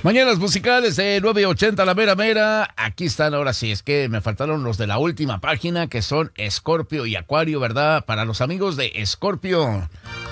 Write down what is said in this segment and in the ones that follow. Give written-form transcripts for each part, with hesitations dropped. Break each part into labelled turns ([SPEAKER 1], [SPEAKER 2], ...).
[SPEAKER 1] Mañanas musicales de 980 La Mera Mera. Aquí están, ahora sí, es que me faltaron los de la última página, que son Escorpio y Acuario, ¿verdad? Para los amigos de Escorpio.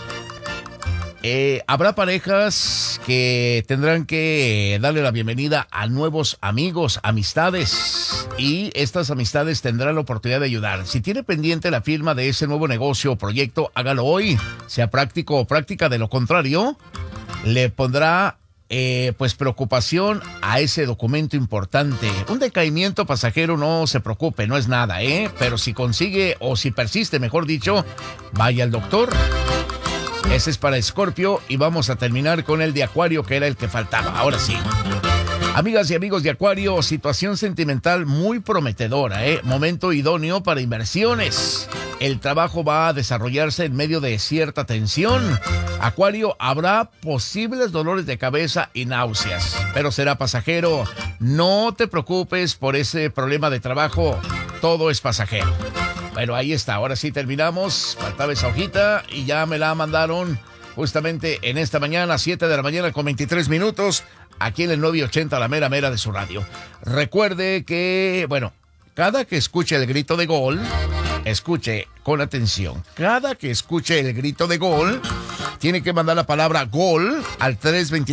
[SPEAKER 1] Habrá parejas que tendrán que darle la bienvenida a nuevos amigos, amistades, y estas amistades tendrán la oportunidad de ayudar. Si tiene pendiente la firma de ese nuevo negocio o proyecto, hágalo hoy, sea práctico o práctica. De lo contrario, le pondrá pues preocupación a ese documento importante. Un decaimiento pasajero, no se preocupe, no es nada, pero si consigue, o si persiste, mejor dicho, vaya al doctor. Ese es para Escorpio, y vamos a terminar con el de Acuario, que era el que faltaba. Ahora sí. Amigas y amigos de Acuario, situación sentimental muy prometedora, momento idóneo para inversiones. El trabajo va a desarrollarse en medio de cierta tensión. Acuario, habrá posibles dolores de cabeza y náuseas, pero será pasajero. No te preocupes por ese problema de trabajo, todo es pasajero. Bueno, ahí está, ahora sí terminamos. Faltaba esa hojita y ya me la mandaron justamente en esta mañana, 7 de la mañana con 23 minutos, aquí en el 980 La Mera Mera de su radio. Recuerde que, bueno, cada que escuche el grito de gol, escuche con atención. Cada que escuche el grito de gol, tiene que mandar la palabra gol al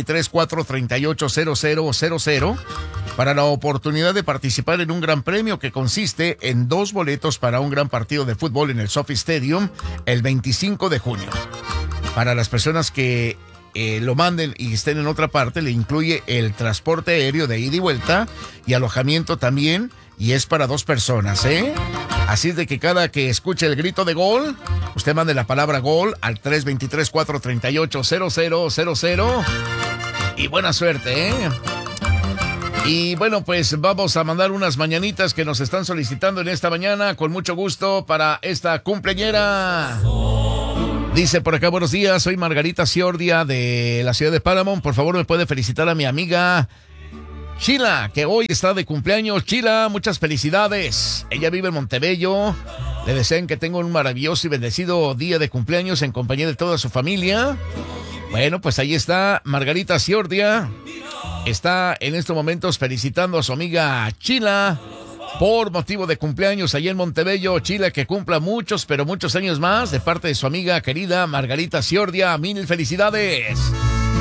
[SPEAKER 1] 323-438-0000 para la oportunidad de participar en un gran premio que consiste en 2 boletos para un gran partido de fútbol en el Sophie Stadium el 25 de junio. Para las personas que lo manden y estén en otra parte, le incluye el transporte aéreo de ida y vuelta y alojamiento también, y es para 2 personas, Así es de que cada que escuche el grito de gol, usted mande la palabra gol al 323-438-0000 y buena suerte, Y bueno, pues vamos a mandar unas mañanitas que nos están solicitando en esta mañana, con mucho gusto, para esta cumpleañera. Dice por acá: buenos días, soy Margarita Ciordia de la ciudad de Paramount. Por favor, me puede felicitar a mi amiga Sheila, que hoy está de cumpleaños. Sheila, muchas felicidades. Ella vive en Montebello. Le desean que tenga un maravilloso y bendecido día de cumpleaños en compañía de toda su familia. Bueno, pues ahí está Margarita Ciordia. Está en estos momentos felicitando a su amiga Sheila por motivo de cumpleaños allá en Montebello. Sheila, que cumpla muchos, pero muchos años más, de parte de su amiga querida Margarita Ciordia. Mil felicidades.